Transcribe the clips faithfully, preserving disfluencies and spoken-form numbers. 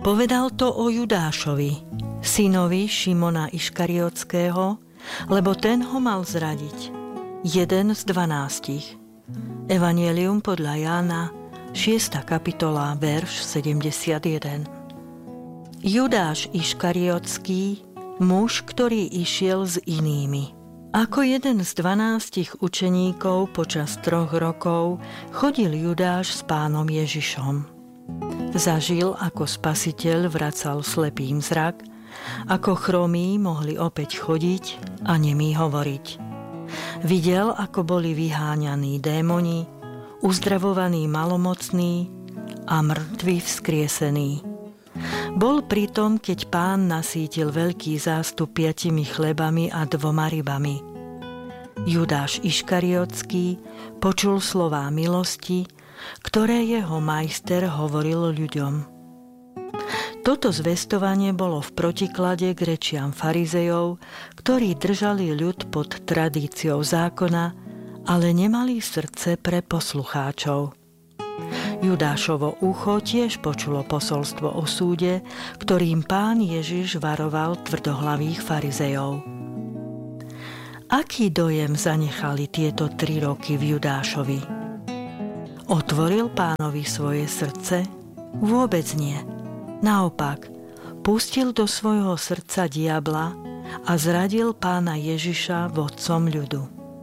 Povedal to o Judášovi, synovi Šimona Iškariotského, lebo ten ho mal zradiť. Jeden z dvanástich. Evangelium podľa Jána, šiesta kapitola, verš sedemdesiatjeden. Judáš Iškariotský, muž, ktorý išiel s inými. Ako jeden z dvanástich učeníkov počas troch rokov chodil Judáš s pánom Ježišom. Zažil, ako Spasiteľ vracal slepým zrak, ako chromí mohli opäť chodiť a nemí hovoriť. Videl, ako boli vyháňaní démoni, uzdravovaní malomocní a mŕtvi vzkriesení. Bol pritom, keď Pán nasýtil veľký zástup piatimi chlebami a dvoma rybami. Judáš Iškariotský počul slová milosti, ktoré jeho majster hovoril ľuďom. Toto zvestovanie bolo v protiklade k rečiam farizejov, ktorí držali ľud pod tradíciou zákona, ale nemali srdce pre poslucháčov. Judášovo ucho tiež počulo posolstvo o súde, ktorým Pán Ježiš varoval tvrdohlavých farizejov. Aký dojem zanechali tieto tri roky v Judášovi? Otvoril Pánovi svoje srdce? Vôbec nie. Naopak, pustil do svojho srdca diabla a zradil Pána Ježiša vodcom ľudu.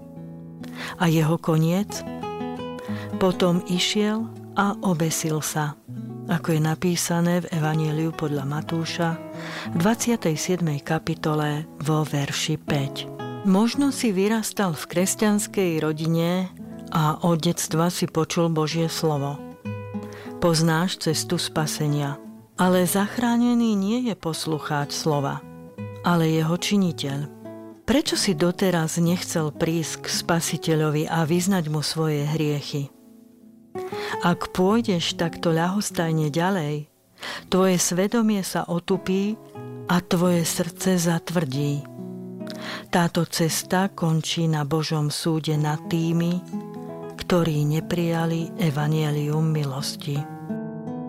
A jeho koniec? Potom išiel a obesil sa, ako je napísané v Evanjeliu podľa Matúša v dvadsiatej siedmej kapitole vo verši päť. Možno si vyrastal v kresťanskej rodine a od detstva si počul Božie slovo. Poznáš cestu spasenia, ale zachránený nie je poslucháč slova, ale jeho činiteľ. Prečo si doteraz nechcel prísť k Spasiteľovi a vyznať mu svoje hriechy? Ak pôjdeš takto ľahostajne ďalej, tvoje svedomie sa otupí a tvoje srdce zatvrdí. Táto cesta končí na Božom súde nad tými, ktorí neprijali evanjelium milosti.